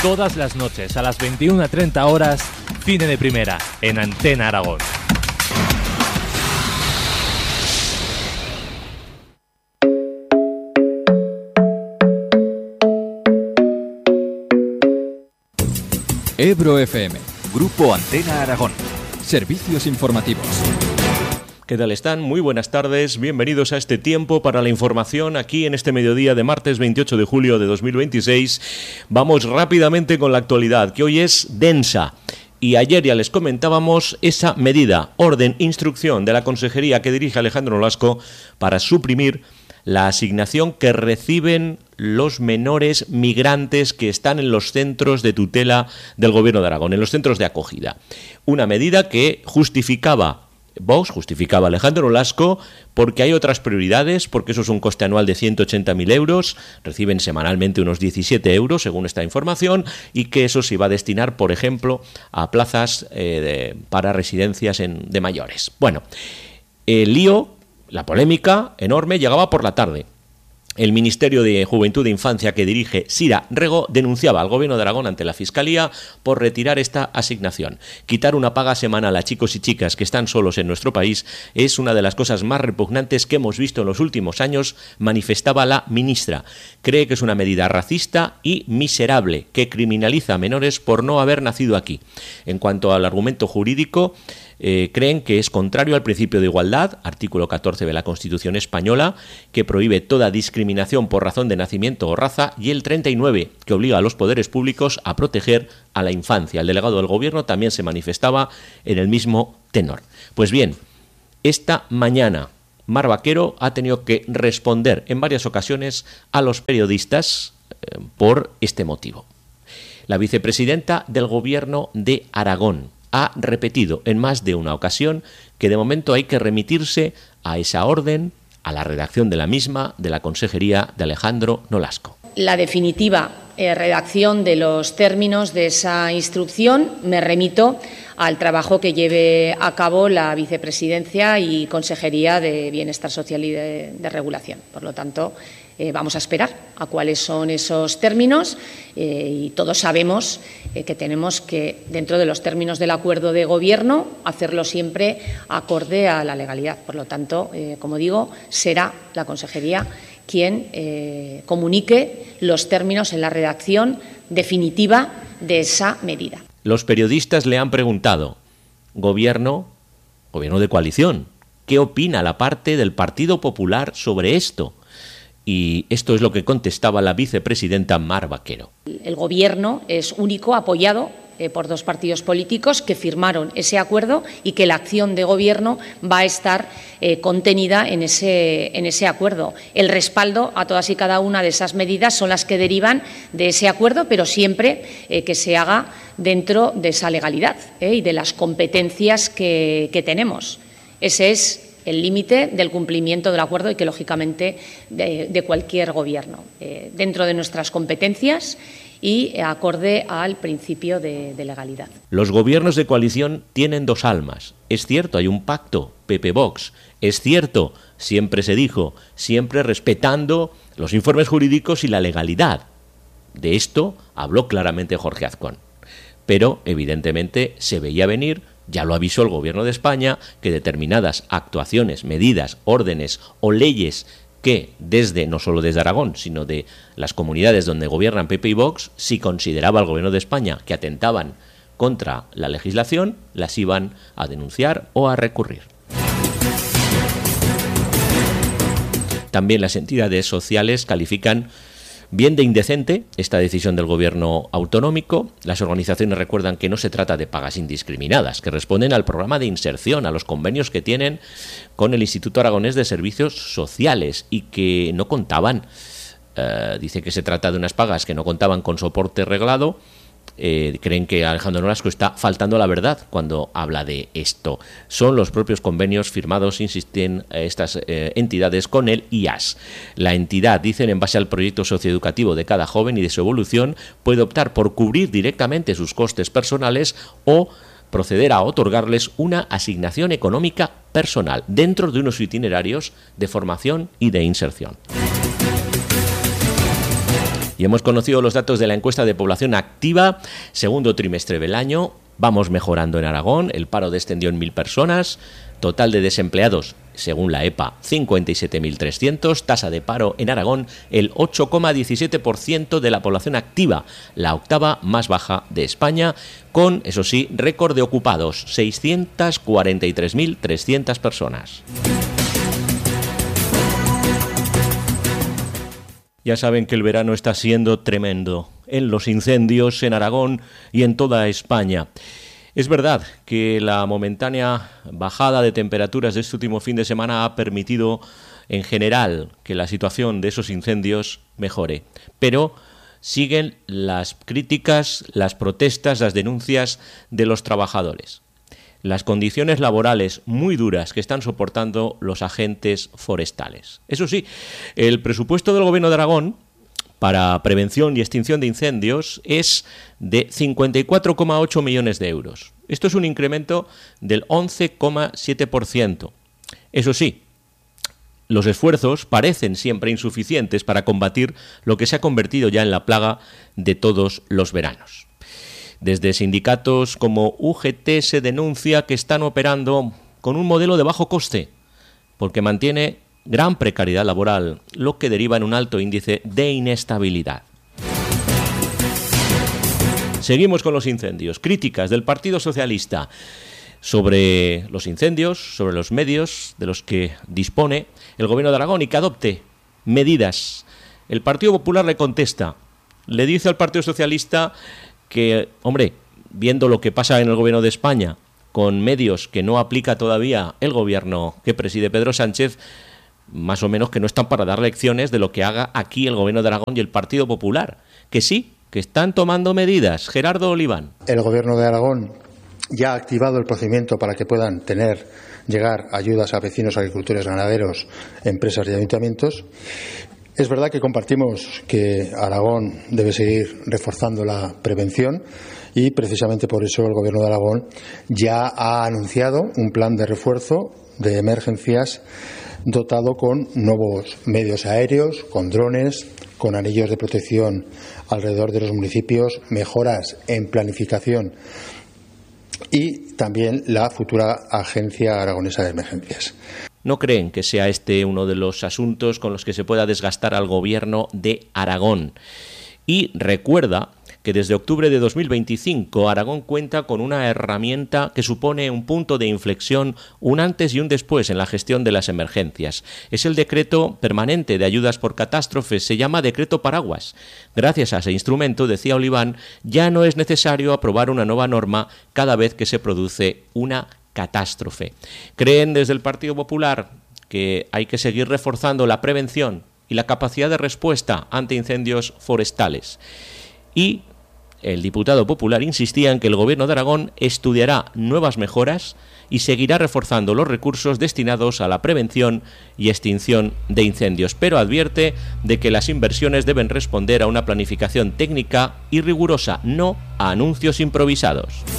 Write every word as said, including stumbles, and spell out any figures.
todas las noches a las veintiuna treinta horas, Cine de Primera, en Antena Aragón. Ebro F M, Grupo Antena Aragón. Servicios informativos. ¿Qué tal están? Muy buenas tardes, bienvenidos a este tiempo para la información aquí en este mediodía de martes veintiocho de julio de dos mil veintiséis. Vamos rápidamente con la actualidad, que hoy es densa. Y ayer ya les comentábamos esa medida, orden, instrucción de la consejería que dirige Alejandro Nolasco para suprimir la asignación que reciben los menores migrantes que están en los centros de tutela del Gobierno de Aragón, en los centros de acogida. Una medida que justificaba Vox, justificaba Alejandro Nolasco, porque hay otras prioridades, porque eso es un coste anual de ciento ochenta mil euros, reciben semanalmente unos diecisiete euros, según esta información, y que eso se iba a destinar, por ejemplo, a plazas eh, de, para residencias en, de mayores. Bueno, el lío, la polémica enorme, llegaba por la tarde. El Ministerio de Juventud e Infancia que dirige Sira Rego denunciaba al Gobierno de Aragón ante la Fiscalía por retirar esta asignación. Quitar una paga semanal a chicos y chicas que están solos en nuestro país es una de las cosas más repugnantes que hemos visto en los últimos años, manifestaba la ministra. Cree que es una medida racista y miserable que criminaliza a menores por no haber nacido aquí. En cuanto al argumento jurídico, Eh, creen que es contrario al principio de igualdad, artículo catorce de la Constitución española, que prohíbe toda discriminación por razón de nacimiento o raza, y el treinta y nueve, que obliga a los poderes públicos a proteger a la infancia. El delegado del Gobierno también se manifestaba en el mismo tenor. Pues bien, esta mañana Mar Vaquero ha tenido que responder en varias ocasiones a los periodistas eh, por este motivo. La vicepresidenta del Gobierno de Aragón ha repetido en más de una ocasión que de momento hay que remitirse a esa orden, a la redacción de la misma, de la consejería de Alejandro Nolasco. La definitiva eh, redacción de los términos de esa instrucción me remito al trabajo que lleve a cabo la Vicepresidencia y Consejería de Bienestar Social y de, de Regulación. Por lo tanto, eh, vamos a esperar a cuáles son esos términos eh, y todos sabemos eh, que tenemos que, dentro de los términos del acuerdo de Gobierno, hacerlo siempre acorde a la legalidad. Por lo tanto, eh, como digo, será la Consejería quien eh, comunique los términos en la redacción definitiva de esa medida. Los periodistas le han preguntado, Gobierno, Gobierno de coalición, ¿qué opina la parte del Partido Popular sobre esto? Y esto es lo que contestaba la vicepresidenta Mar Vaquero. El Gobierno es único, apoyado eh, por dos partidos políticos que firmaron ese acuerdo y que la acción de Gobierno va a estar eh, contenida en ese, en ese acuerdo. El respaldo a todas y cada una de esas medidas son las que derivan de ese acuerdo, pero siempre eh, que se haga dentro de esa legalidad eh, y de las competencias que, que tenemos. Ese es el límite del cumplimiento del acuerdo y que, lógicamente, de, de cualquier Gobierno, eh, dentro de nuestras competencias y acorde al principio de, de legalidad. Los gobiernos de coalición tienen dos almas. Es cierto, hay un pacto, P P-Vox. Es cierto, siempre se dijo, siempre respetando los informes jurídicos y la legalidad. De esto habló claramente Jorge Azcón. Pero, evidentemente, se veía venir. Ya lo avisó el Gobierno de España, que determinadas actuaciones, medidas, órdenes o leyes que desde, no solo desde Aragón, sino de las comunidades donde gobiernan P P y Vox, si consideraba el Gobierno de España que atentaban contra la legislación, las iban a denunciar o a recurrir. También las entidades sociales califican bien de indecente esta decisión del Gobierno autonómico. Las organizaciones recuerdan que no se trata de pagas indiscriminadas, que responden al programa de inserción, a los convenios que tienen con el Instituto Aragonés de Servicios Sociales y que no contaban, eh, dice que se trata de unas pagas que no contaban con soporte reglado. Eh, creen que Alejandro Nolasco está faltando a la verdad cuando habla de esto. Son los propios convenios firmados, insisten estas eh, entidades, con el I A S. La entidad, dicen, en base al proyecto socioeducativo de cada joven y de su evolución, puede optar por cubrir directamente sus costes personales o proceder a otorgarles una asignación económica personal dentro de unos itinerarios de formación y de inserción. Y hemos conocido los datos de la encuesta de población activa, segundo trimestre del año. Vamos mejorando en Aragón, el paro descendió en mil personas, total de desempleados, según la E P A, cincuenta y siete mil trescientos, tasa de paro en Aragón, el ocho coma diecisiete por ciento de la población activa, la octava más baja de España, con, eso sí, récord de ocupados, seiscientas cuarenta y tres mil trescientas personas. Ya saben que el verano está siendo tremendo en los incendios en Aragón y en toda España. Es verdad que la momentánea bajada de temperaturas de este último fin de semana ha permitido, en general, que la situación de esos incendios mejore. Pero siguen las críticas, las protestas, las denuncias de los trabajadores. Las condiciones laborales muy duras que están soportando los agentes forestales. Eso sí, el presupuesto del Gobierno de Aragón para prevención y extinción de incendios es de cincuenta y cuatro coma ocho millones de euros. Esto es un incremento del once coma siete por ciento. Eso sí, los esfuerzos parecen siempre insuficientes para combatir lo que se ha convertido ya en la plaga de todos los veranos. Desde sindicatos como U G T se denuncia que están operando con un modelo de bajo coste, porque mantiene gran precariedad laboral, lo que deriva en un alto índice de inestabilidad. Seguimos con los incendios. Críticas del Partido Socialista sobre los incendios, sobre los medios de los que dispone el Gobierno de Aragón y que adopte medidas. El Partido Popular le contesta, le dice al Partido Socialista que, hombre, viendo lo que pasa en el Gobierno de España, con medios que no aplica todavía el Gobierno que preside Pedro Sánchez, más o menos que no están para dar lecciones de lo que haga aquí el Gobierno de Aragón y el Partido Popular, que sí, que están tomando medidas. Gerardo Oliván. El Gobierno de Aragón ya ha activado el procedimiento para que puedan tener, llegar ayudas a vecinos, agricultores, ganaderos, empresas y ayuntamientos. Es verdad que compartimos que Aragón debe seguir reforzando la prevención y precisamente por eso el Gobierno de Aragón ya ha anunciado un plan de refuerzo de emergencias dotado con nuevos medios aéreos, con drones, con anillos de protección alrededor de los municipios, mejoras en planificación y también la futura Agencia Aragonesa de Emergencias. ¿No creen que sea este uno de los asuntos con los que se pueda desgastar al Gobierno de Aragón? Y recuerda que desde octubre de dos mil veinticinco Aragón cuenta con una herramienta que supone un punto de inflexión, un antes y un después en la gestión de las emergencias. Es el decreto permanente de ayudas por catástrofes, se llama decreto paraguas. Gracias a ese instrumento, decía Oliván, ya no es necesario aprobar una nueva norma cada vez que se produce una catástrofe. Creen desde el Partido Popular que hay que seguir reforzando la prevención y la capacidad de respuesta ante incendios forestales. Y el diputado popular insistía en que el Gobierno de Aragón estudiará nuevas mejoras y seguirá reforzando los recursos destinados a la prevención y extinción de incendios, pero advierte de que las inversiones deben responder a una planificación técnica y rigurosa, no a anuncios improvisados.